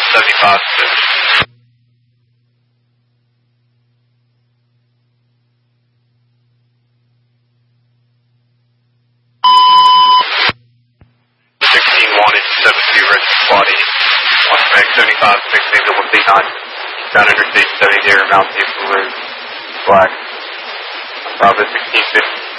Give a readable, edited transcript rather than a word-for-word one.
75. 16 wanted, 72 red body, 1 meg, 75, 16 to 1D9, down interstate 70 near Mount East Road, black, Bravo 1650.